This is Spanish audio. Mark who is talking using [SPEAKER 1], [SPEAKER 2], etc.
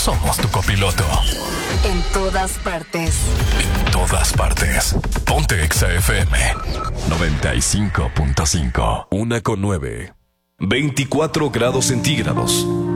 [SPEAKER 1] somos tu copiloto.
[SPEAKER 2] En todas partes.
[SPEAKER 1] En todas partes. Ponte Exa FM 95.5.
[SPEAKER 3] 1:09. 24 grados centígrados.